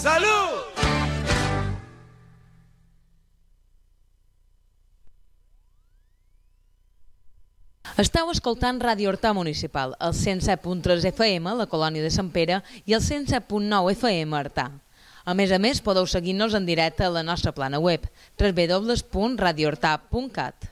Salut! Esteu escoltant Ràdio Horta Municipal, el 107.3 FM, la colònia de Sant Pere, i el 107.9 FM, Artà. A més, podeu seguir-nos en directe a la nostra plana web, www.radiohorta.cat.